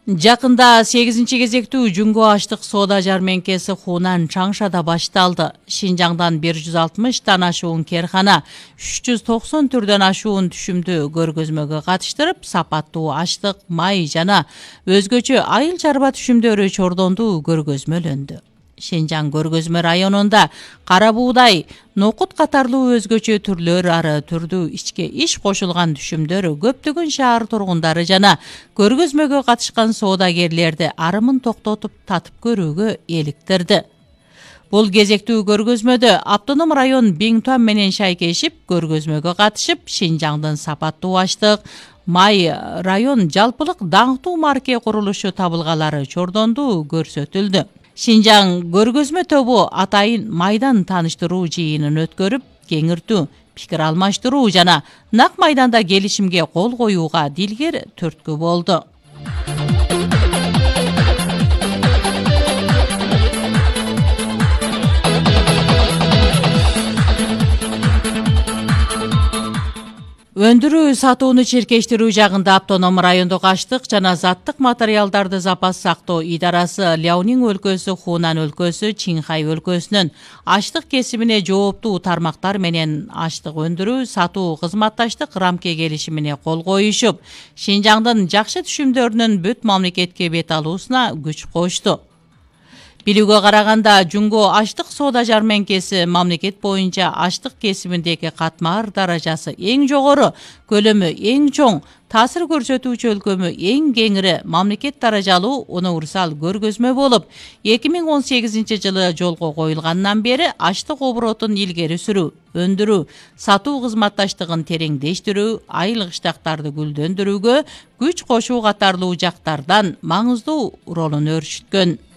Жакында 8-кезектүү Жүнгө аштык соода жарменкеси Хунан Чаңшада башталды. Шинжаңдан 160 ашуун керхана, 390 түрдөн ашуун түшүмдү көргөзмөгө катыштырып, сапаттуу аштык, май жана өзгөчө айыл чарба түшүмдөрү чордонду көргөзмөлөндү. Шинжаң көргөзмө районунда кара буудай, нокут катарлуу өзгөчө түрлөр ары түрдүү ичке иш кошулган түшүмдөр көптөгөн шаар тургундары жана көргөзмөгө катышкан соодагерлерди арымын токтотуп татып көрүүгө эликтирди. Бул кезектүү көргөзмөдө автоном район Биңтуан менен шайкешип көргөзмөгө катышып, Шинжаңдын сапаттуу аштык, май район жалпылык даңктуу марке курулушу табылгалары чордонду көрсөтүлдү. Шинжаң көргөзмө тобу атайын майдан тааныштыруу жыйынын өткөрүп, кеңиртүү, пикир алмаштыруу жана нак майданда келишимге кол коюуга дилгер түрткү болду. Өндүрүү сатууну чиркештирүү жагында автоном райондук аштык жана заттык материалдарды запас сактоо идарасы Ляонин өлкөсү, Хунан өлкөсү, Чинхай өлкөсүнүн аштык кесибине жооптуу тармактар менен аштык өндүрүү, сатуу, кызматташтык рамке келишимине кол коюшуп, Шинжаңдын жакшы түшүмдөрүнүн бүт мамлекетке бет алуусуна күч кошту. Билүүгө караганда, Жүнгө аштык соода жарменкеси мамлекет боюнча аштык кесибиндеги катмар даражасы эң жогору, көлөмү эң чоң, таасир көрсөтүүчү өлкөмү эң кеңири мамлекет даражалуу универсал көргөзмө болуп, 2018-жылы жолго коюлгандан бери аштык оборотун илгери сүрүү, өндүрүү, сатуу кызматташтыгын тереңдештирүү, айыл кыштактарды гүлдөндүрүүгө күч кошуу катарлуу жактардан маңыздуу ролун өрүшүткөн.